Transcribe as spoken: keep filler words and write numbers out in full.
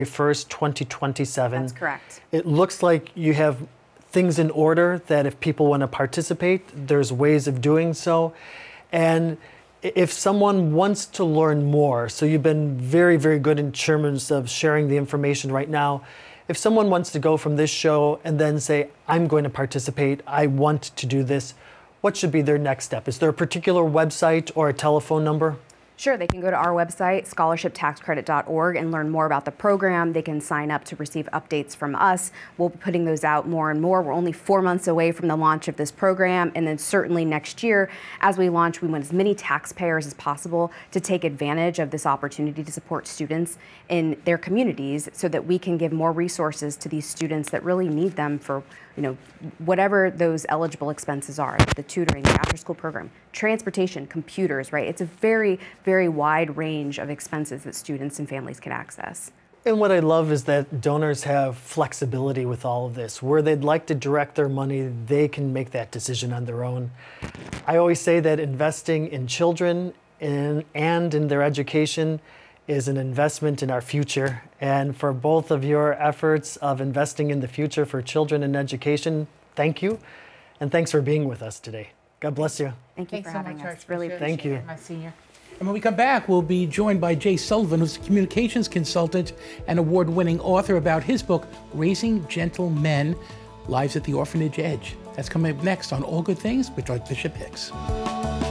first, twenty twenty-seven. That's correct. It looks like you have things in order that if people want to participate, there's ways of doing so. And if someone wants to learn more, so you've been very, very good in terms of sharing the information right now. If someone wants to go from this show and then say, I'm going to participate, I want to do this, what should be their next step? Is there a particular website or a telephone number? Sure, they can go to our website, scholarship tax credit dot org, and learn more about the program. They can sign up to receive updates from us. We'll be putting those out more and more. We're only four months away from the launch of this program, and then certainly next year, as we launch, we want as many taxpayers as possible to take advantage of this opportunity to support students in their communities so that we can give more resources to these students that really need them for, you know, whatever those eligible expenses are, the tutoring, the after-school program, transportation, computers, right? It's a very, very wide range of expenses that students and families can access. And what I love is that donors have flexibility with all of this. Where they'd like to direct their money, they can make that decision on their own. I always say that investing in children in, and in their education is an investment in our future. And for both of your efforts of investing in the future for children and education, thank you. And thanks for being with us today. God bless you. Thank you Thanks for so having much, us. Really Archbishop. appreciate Thank you. it. My senior. And when we come back, we'll be joined by Jay Sullivan, who's a communications consultant and award-winning author about his book, Raising Gentle Men, Lives at the Orphanage Edge. That's coming up next on All Good Things with Archbishop Hicks.